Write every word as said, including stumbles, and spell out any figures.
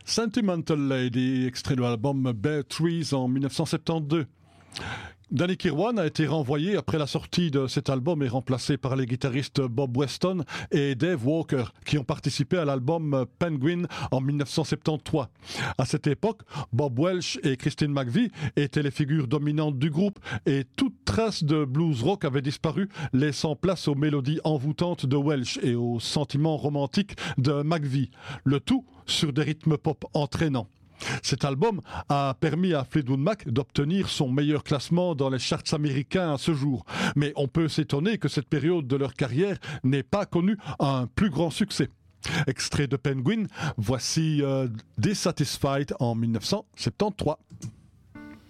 Sentimental Lady, extrait de l'album Bare Trees en mille neuf cent soixante-douze. Danny Kirwan a été renvoyé après la sortie de cet album et remplacé par les guitaristes Bob Weston et Dave Walker qui ont participé à l'album Penguin en mille neuf cent soixante-treize. À cette époque, Bob Welch et Christine McVie étaient les figures dominantes du groupe et toute trace de blues rock avait disparu, laissant place aux mélodies envoûtantes de Welch et aux sentiments romantiques de McVie. Le tout sur des rythmes pop entraînants. Cet album a permis à Fleetwood Mac d'obtenir son meilleur classement dans les charts américains à ce jour. Mais on peut s'étonner que cette période de leur carrière n'ait pas connu un plus grand succès. Extrait de Penguin, voici euh, Dissatisfied en mille neuf cent soixante-treize.